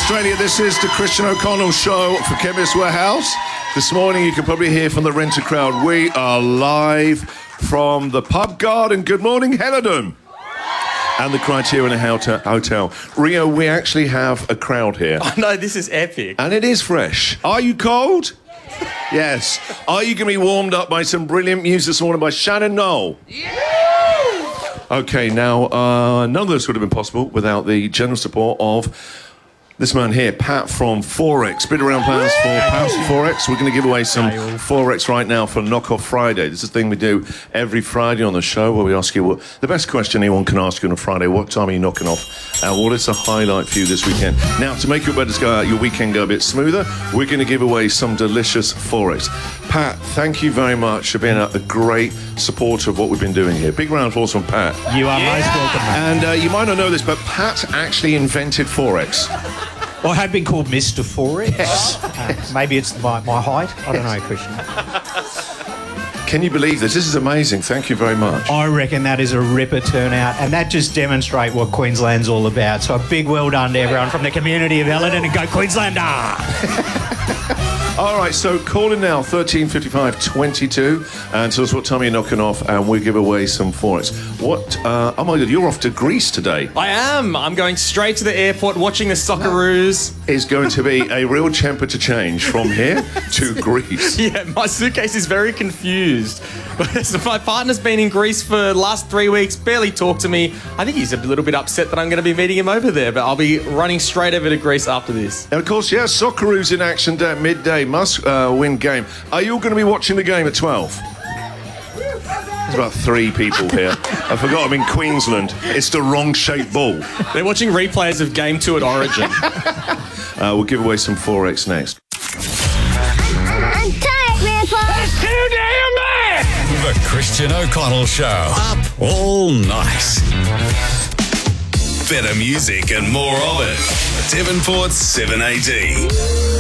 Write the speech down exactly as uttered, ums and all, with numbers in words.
Australia. This is the Christian O'Connell Show for Chemist Warehouse. This morning, you can probably hear from the Renter crowd. We are live from the Pub Garden. Good morning, Helidon. And the Criterion Hotel. Rio, we actually have a crowd here. Oh, no, this is epic. And it is fresh. Are you cold? Yes. Are you going to be warmed up by some brilliant music this morning by Shannon Knoll? Yeah! Okay, now, uh, none of this would have been possible without the generous support of this man here, Pat from Forex. Bid around plans for Pat from Forex. We're going to give away some Forex right now for Knock-Off Friday. This is the thing we do every Friday on the show where we ask you what the best question anyone can ask you on a Friday. What time are you knocking off? And what is the highlight for you this weekend? Now, to make your better go out, your weekend go a bit smoother, we're going to give away some delicious Forex. Pat, thank you very much for being a, a great supporter of what we've been doing here. Big round of applause from Pat. You are yeah. most welcome, mate. And uh, you might not know this, but Pat actually invented Forex. Well, I have been called Mister Forex. Yes. Uh, maybe it's my, my height. I don't know, Christian. Can you believe this? This is amazing. Thank you very much. I reckon that is a ripper turnout, and that just demonstrates what Queensland's all about. So a big well done to everyone from the community of Helidon, and go Queenslander! All right, so call in now, thirteen fifty-five twenty-two, and tell us what time you're knocking off, and we give away some Forex. What, uh, oh my God, you're off to Greece today. I am. I'm going straight to the airport, watching the Socceroos. It's going to be a real temperature change from here to Greece. Yeah, my suitcase is very confused. So my partner's been in Greece for the last three weeks, barely talked to me. I think he's a little bit upset that I'm going to be meeting him over there, but I'll be running straight over to Greece after this. And of course, yeah, Socceroos in action at midday. Must-win uh, game. Are you all going to be watching the game at twelve? There's about three people here. I forgot I'm in Queensland. It's the wrong shaped ball. They're watching replays of Game two at Origin. uh, we'll give away some Forex next. I'm tired, Grandpa. That's too damn bad! The Christian O'Connell Show. Up all night. Better music and more of it. Devonport's seven A D.